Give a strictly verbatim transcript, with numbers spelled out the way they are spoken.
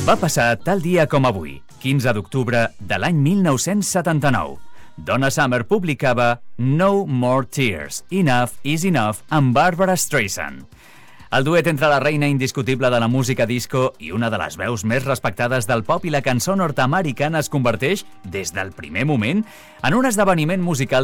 Va passar tal dia com avui, quinze d'octubre de l'any mil nou-cents setanta-nou. Donna Summer publicava No More Tears, Enough is Enough amb Barbara Streisand. El duet entre la reina indiscutible de la música disco i una de les veus més respectades del pop i la cançó nord-americana es converteix, des del primer moment, en un esdeveniment musical